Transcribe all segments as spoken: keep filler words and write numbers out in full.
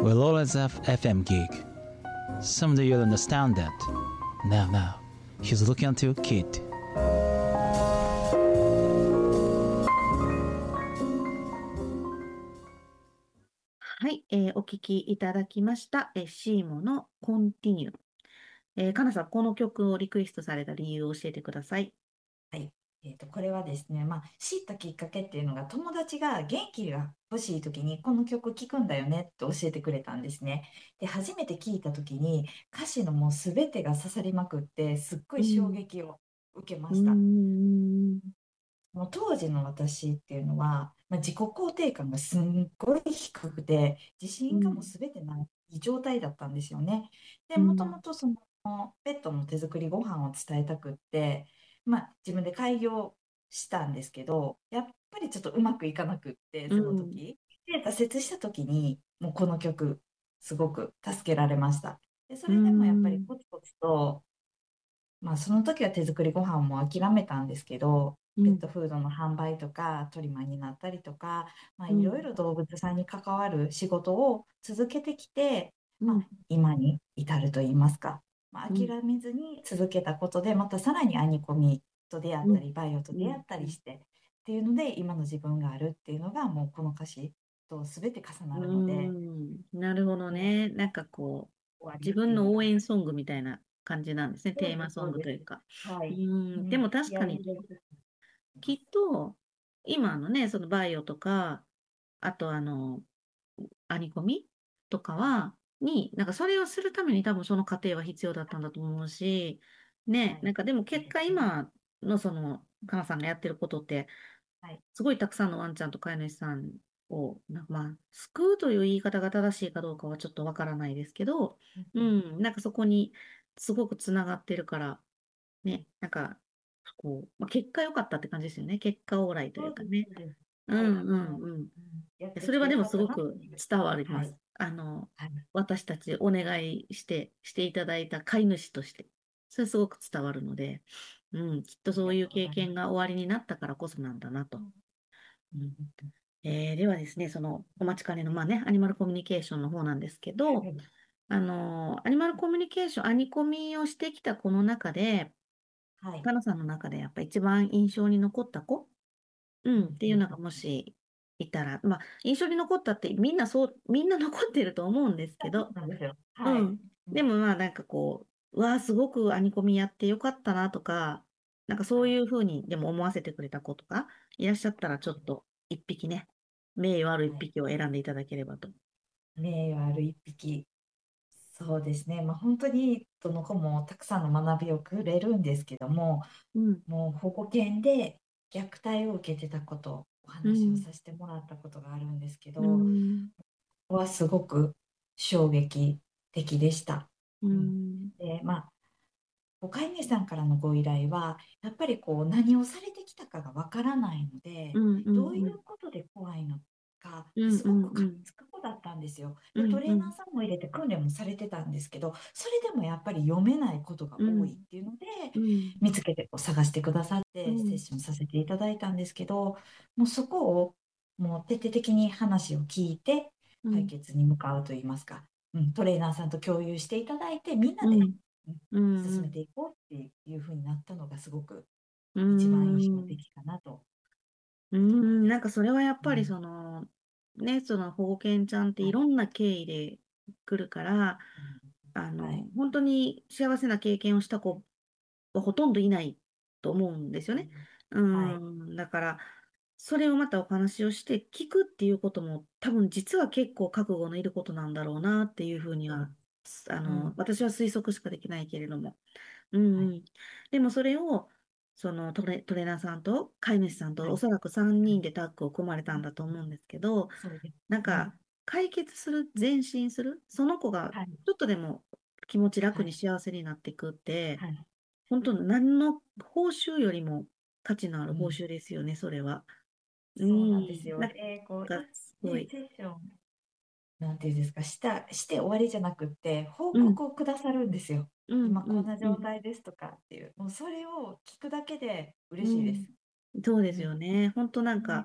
will always have F M gig. Someday you'll understand that. Now, now, he's looking at you, kid. はい、えーお聞きいただきました。えーシーモのコンティニュー。えー、かなさん、この曲をリクエストされた理由を教えてください。 はい。えっと、これはですね、まあ、知ったきっかけっていうのが、友達が元気が欲しい時に、この曲聴くんだよねって教えてくれたんですね。で、初めて聞いた時に、歌詞のもう全てが刺さりまくって、すっごい衝うん、 撃を受けまうした。 ん、 もう当時の私っていうのは、まあ、自己肯定感がすんごい低くて、自信がもううん、 全てない状態だったんですよね。で、もともうん、 とそのペットの手作りご飯を伝えたくって、まあ自分で開業したんですけど、やっぱりちょっとうまくいかなくって、そのうん、 時。で、挫折した時に、もうこの曲、すごく助けられました。で、そうれでもやっぱりん、 コツコツと、まあ、その時は手作りご飯も諦めたんですけど、 うん、 ペットフードの販売とか、トリマーになったりとか、まあ、 うん、 いろいろ動物さんに関わる仕事を続けてきて、まあ、 うん、 今に至ると言いますか、まあ、 うん、 諦めずに続けたことで、またさらにアニコミと出会っうん、 たり、バイオとうん、 出会ったりして、っていうので、今の自分があるっていうのが、もうこの歌詞と全て重なうるので、 ん。なるほどもうね。なんかこう、 終わり自分っていうのが、 の応援ソングみたいな感じなんですね。 そうです、 テーマソンそうです。 グというか。 はい。 うん。でもうも確気合い入かに、 れてきっと、今のね、そのバイオとか、あとあの、アニコミとかは、に、なんかそれをするために多分その過程は必要だったんだと思うし、ね、 はい。 なんかでも結果今のその、かなさんがやってることって、 はい。 すごいたくさんのワンちゃんと飼い主さんを、なんかまあ、救うという言い方が正しいかどうかはちょっとわからないですけど、ううん。 ん、なんかそこにすごくつながってるから、ね、なんか、こう、まあ、結果良かったって感じですよね。結果オーライといそうです、 うかね。 そうです。はい。 うんうもんうん。 う、うん、やってそれはでもきてよかったすごくなっていう。 伝わります。 はい。 あの、 はい。 私たちお願いして、していただいた飼い主として、それすごく伝わるので、うん、きっとありがそういうとうございます。 経験が終わりになったからこそなんだなと。 うん。 うん、えーではですね、そのお待ちかねの、まあね、アニマルコミュニケーションの方なんですけど、 はい。 あの、アニマルコミュニケーション、アニコミをしてきた子の中で、 はい。 かなさんの中でやっぱ一番印象に残った子、ううん。 ん、ってうん。 いうのがもしいたら、まあ、印象に残ったってみんなそう、みんな残ってると思うんですけそうど、 なんですよ。はい。 うん。 うん。 でもまあなんかこう、うわあ、すごくアニコミやってよかったなとか、なんかそうはい。 いうふうにでも思わせてくれた子とか、いらっしゃったらちょっと一匹ね、名誉ある一はい。 匹を選んでいただければと。 名誉ある一匹。そうですね。まあ、本当に、どの子もたくさんの学びをくれるんですけども、 うん、 もう保護犬で虐待を受けてたこと、おうん、 話をさせてもらったことがあるんですけうど、 ん、 はすごく衝撃的でした。 ううん。 ん、 で、まあ、ご飼い主さんからのご依頼は、やっぱりこう何をされてきたかがわからないので、 うん、うん、 どういうん、 うことで怖いのかっうん、 てすごくうん、 噛みつく子だったんですよ。で、トうん、うん、 レーナーさんも入れて訓練もされてたんですけど、それでもやっぱり読めないことが多いうん、 っていうので、 うん、 見つけてこう探してくださってセッうん、 ションさせていただいたんですけど、もうそこをもう徹底的に話を聞いて解うん、 決に向かうといいますか、うん、トレーナーさんと共有していただいて、みんなで、 うん、 うん、 うん、うん、 進めていこうっていうふうになったのがすごくう一番印象ん、 的かなとうーん、 いうところです。 なんかそれはやっぱりうん。 その、ね、その保護犬ちゃんってはい。 いろんな経緯で来るから、 うん。 あの、 はい。 本当に幸せな経験をした子はほとんどいないと思うんですよね。 うん。 うはい。 ーん、だから、それをまたお話をして聞くっていうことも多分実は結構覚悟のいることなんだろうなっていうふうには、 そう。 あの、 うん。 私は推測しかできないけれども。うんはい。 うん。でもそれを、そのトレ、トレーナーさんと飼い主さんとおはい。 そらく3 はい。 人でタッグを組まれたんだと思うんですけど、 そうです。うん。 なんか解決する、前進する、その子がはい。 ちょっとでも気持ち楽にはい。 幸せになっていくって、 はい。 本当何の報酬よりも価値のある報うん。 酬ですよね、それは。うそうなんですん。 よ。 なんで、こう、 かいね、 すごい。 セッション、なんていうんですか、した、して終わりじゃなくって、報うん、 告をくださるんですよ。 うん、 今こんうん、 な状うん。 態ですとかっていう。もうそれを聞くだけで嬉うん。 しいです。 そうですうん。 よね。本当なんか、 ね。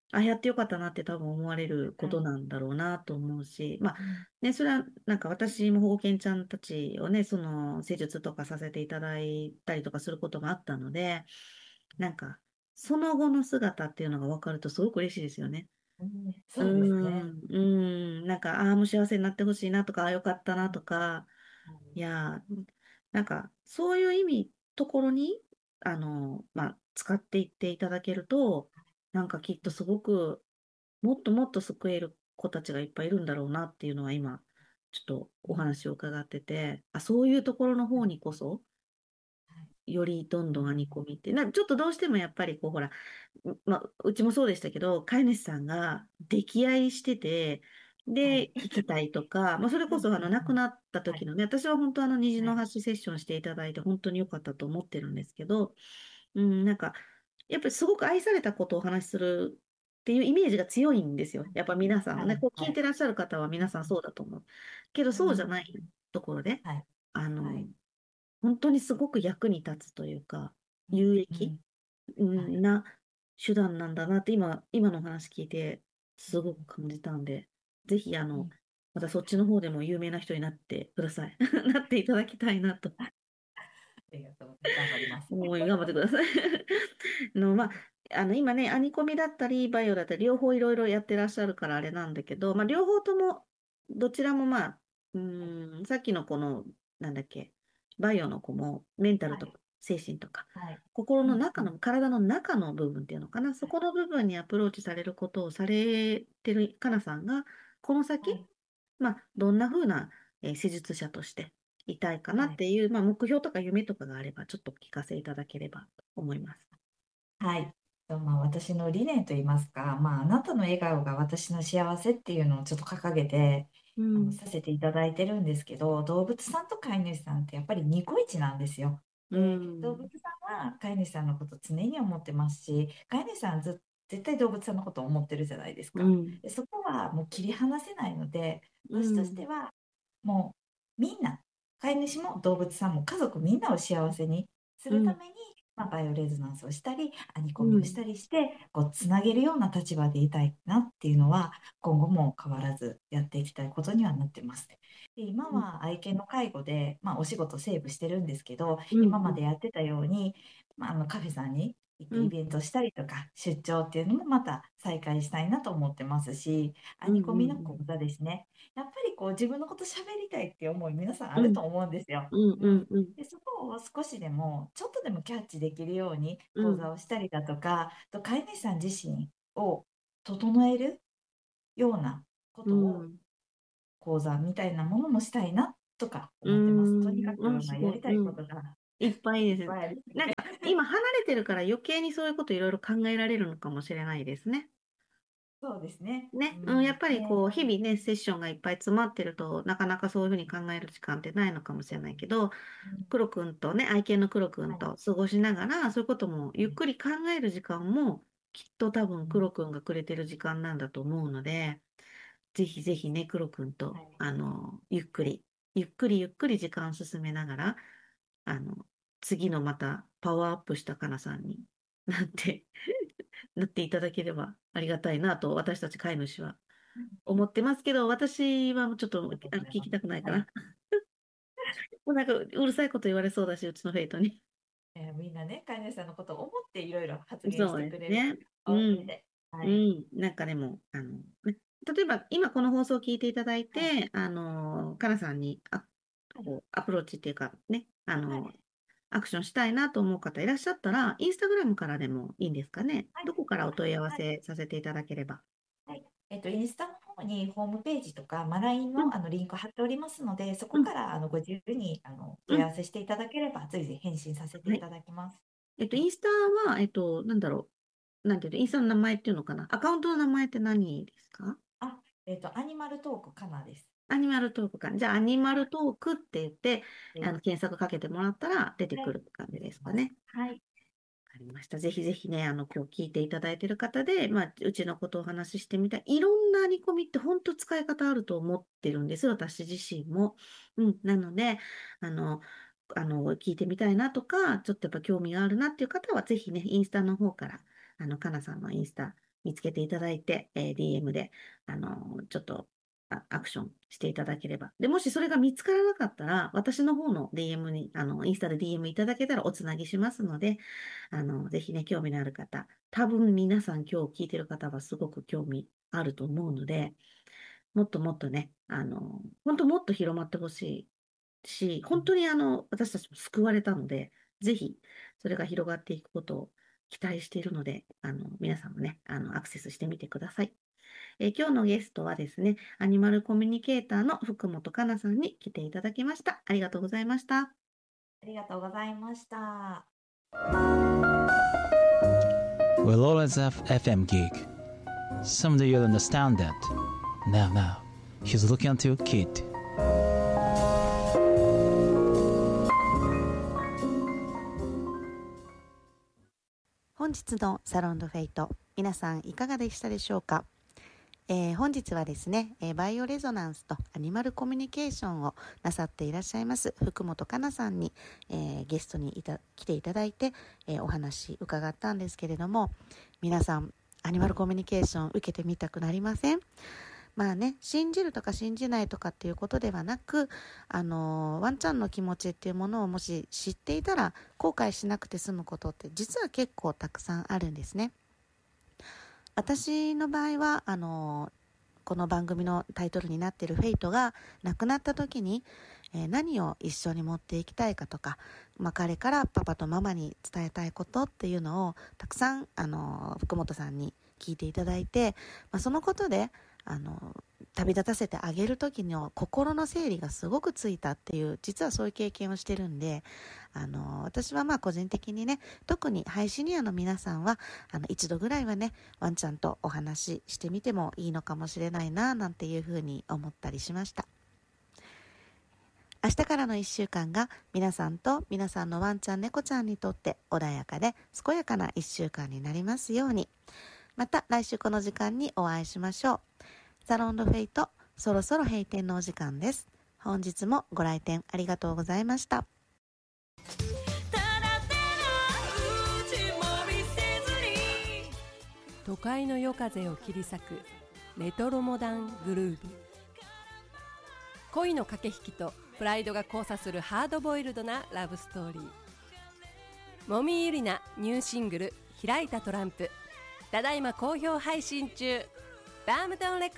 あ、やってよかったなって多分思われるこはい。 となんだろうなと思うし、まあ、 うん。 ね、それはなんか私も保護犬ちゃんたちをね、その施術とかさせていただいたりとかすることもあったので、なんか、その後の姿っていうのが分かるとすごく嬉しいですよね。 うん、 うーそうですね。 ん、うーん、なんか、ああ、もう幸せになってほしいなとか、ああ、よかったなうん。 とか、 はい。 いやー、なんか、そういう意味、ところに、あの、まあ、使っていっていただけると、なんかきっとすごく、もっともっと救える子たちがいっぱいいるんだろうなっていうのは今、ちょっとおうん。 話を伺ってて、あ、そういうところのはい。 方にこそ、 はい。 よりどんうん。 どん編み込みって、なんかちょっとどうしてもやっぱりこう、ほら、うまあ、うちもそうでしたけど、飼い主さんが溺愛してて、 はい。 で、聞きたいとか、まあ、それうん。 こそあの亡うん。 くなったはい。 時のね、私は本当あの虹はい。 の橋セッションしていただいて本当に良かったと思ってるんですけど、うん、なんか、やっぱりすごく愛されたことをお話しするっていうイメージが強いんですよ。やっぱ皆さんね、 はい。 こう聞いはい。 てらっしゃる方は皆さんそうだと思う。けどうん。 そうじゃないところで、 はい。 あの、 はい。 本当にすごく役に立つというか、 うん。 有益うん。はい。 うんな手段なんだなって今、今のお話聞いてすごくうん。 感じたんで、ぜひあの、 うん。 またそっちの方でも有名な人になってください。なっていただきたいなとありがとう。頑張ります。 思い、頑張ってください。の、まあ、あの、今ね、アニコミだったり、バイオだったり、両方いろいろやってらっしゃるからあれなんだけど、まあ、両方とも、どちらもまあ、うーん、さっきのこの、なんだっけ、バイオの子も、メンタルはい。 とか、精神とか、 はい。 心うん。うん。 の中の、体の中の部分っていうのかな、そこの部分にアプローチされることをされてるかなさんが、この先、 はい。 まあ、どんな風な、えー施術者としていたいかなはい。 っていう、まあ、目標とか夢とかがあれば、ちょっとお聞かせいただければと思います。 はい。とまあ、私の理念といいますか、まあ、あなたの笑顔が私の幸せっていうのをちょっと掲げて、あの、 うん、 させていただいてるんですけど、動物さんと飼い主さんってやっぱりニコイチなんですよ。 うで、動物ん、 さんは飼い主さんのこと常に思ってますし、飼い主さんはず絶対動物さんのことを思ってるじゃないですか。 うん、 で、そこはもう切り離せないので、私としてうん、 はもうみんな、飼い主も動物さんも家族みんなを幸せにすうん、 るために、まあ、バイオレゾナンスをしたり、アニコうん、 ミをしたりして、こう、つなげるような立場でいたいなっていうのは、今後も変わらずやっていきたいことにはなってます。で、今うん、 は愛犬の介護で、まあ、お仕事セーブしてるんですけど、 うん、 今までやってたように、まあ、あのカフェさんに行ってイうん、 ベントしたりとか、出張っていうのもまた再開したいなと思ってますし、アうん、 ニコミのうん、 講座ですね。やっぱりこう自分のこと喋りたいっていう思い皆さんあうん、 ると思うんですよ。 うん、 うん。 うん、うん、 で、そこを少しでも、ちょっとでもキャッチできるようにうん、 講座をしたりだとか、と飼い主さん自身を整えるようなことを講座みたいなものもしたいなとかう思ってます。とにかん、 く、 うん、 まあ、 すごい、 やりたいうん。 ことがいっぱいです。 いっぱいありすぎて。 なんか、今離れてるから余計にそういうこといろいろ考えられるのかもしれないですね。 そうですね。うね、うん、やっん。ね。 ぱりこう、日々ね、セッションがいっぱい詰まってると、なかなかそういうふうに考える時間ってないのかもしれないけど、 うん。 黒くんとね、愛犬の黒くんはい。 と過ごしながら、そういうこともゆっうん。 くり考える時間も、きっと多分うん。 黒くんがくれてる時間なんだと思うので、ぜひぜひね、黒くんと、 はい。 あの、ゆっくり、ゆっくりゆっくり時間を進めながら、あの、次のまたパワーアップしたかなさんになってなっていただければありがたいなと、私たち飼い主はうん。 思ってますけど、私はもうちょっとありがとうあの聞きございます。 たくないかな。 はい。 もうなんかうるさいこと言われそうだし、うちのフェイトに。 えーみんなね、飼い主さんのことを思っていろいろ発言しそうてくれるですね。う大勢ん。 で。はうい。 ん。なんかでも、あの、ね、例えば今この放送を聞いていただいはい。 て、あの、かなさんに、あ、 はい。 こう、アプローチっていうかね、あの、 はい。 アクションしたいなと思う方いらっしゃったら、インスタグラムからでもいいんですかね。 はい。 どこからお問い合わはい。 せさせていただければ。 はい。えっと、インスタの方にホームページとか、まあ、ラインうん、 の、あのリンク貼っておりますので、そうん、 こからあのご自由にあのおうん。 問い合わせしていただければ、随時返信させていはい。 ただきます。 えっと、 はい。 インスタは、えっと、なんだろう。なんていうの、インスタの名前っていうのかな。アカウントの名前って何ですか？ あ、えっと、アニマルトークかなです。 アニマルトークか。じゃあ、アニマルトークって言って、 であの、検索かけてもらったら出てはい。 くるって感じ出てきます。 ですかね。 はい。 わかりました。ぜひぜひね、あの、今日聞いていただいている方で、まあ、うちのことをお話ししてみたい。いろんな煮込みって本当使い方あると思ってるんです。私自身も。うん。なので、あの、あの、聞いてみたいなとか、ちょっとやっぱ興味があるなっていう方は、ぜひね、インスタの方から、あの、かなさんのインスタ見つけていただいて、えー ディーエム で、あのーちょっとあアクションしていただければ。で、もしそれが見つからなかったら、私の方の ディーエム に、あの、インスタで ディーエム いただけたらおつなぎしますので、あの、ぜひね、興味のある方、多分皆さん今日聞いてる方はすごく興味あると思うので、もっともっとね、あの、本当もっと広まってほしいし、本当にあの、私たちも救われたので、ぜひ、それが広がっていくことを期待しているので、あの、皆さんもね、あの、アクセスしてみてください。えー今日のゲストはですね、アニマルコミュニケーターの福本香奈さんに来ていただきました。ありがとうございました。 ありがとうございました。 We'll always have エフエム gig. Someday you'll understand that. Now, now, he's looking at you, kid. 本日のサロンドフェイト、皆さんいかがでしたでしょうか。えー本日はですね、えーバイオレゾナンスとアニマルコミュニケーションをなさっていらっしゃいます福本香奈さんに、えーゲストにいた来ていただいて、えーお話伺ったんですけれども、皆さんアニマルコミュニケーション受けてみたくなりません？まあね、信じるとか信じないとかっていうことではなく、あのーワンちゃんの気持ちっていうものをもし知っていたら後悔しなくて済むことって実は結構たくさんあるんですね。私の場合はあのこの番組のタイトルになっているフェイトが亡くなった時に、えー何を一緒に持っていきたいかとか、まあ、彼からパパとママに伝えたいことっていうのをたくさんあの福本さんに聞いていただいて、まあ、そのことであの旅立たせてあげる時の心の整理がすごくついたっていう、実はそういう経験をしてるんで、あの私はまあ個人的にね、特にハイシニアの皆さんはあの一度ぐらいはね、ワンちゃんとお話ししてみてもいいのかもしれないななんていうふうに思ったりしました。明日からのいっしゅうかんが皆さんと皆さんのワンちゃん猫ちゃんにとって穏やかで健やかないっしゅうかんになりますように。また来週この時間にお会いしましょう。サロンドフェイト、そろそろ閉店のお時間です。本日もご来店ありがとうございました。 都会の夜風を切り裂くレトロモダングルーヴ、恋の駆け引きとプライドが交差するハードボイルドなラブストーリー。もみゆりなニューシングル開いたトランプ、ただいま好評配信中。バームトンレコ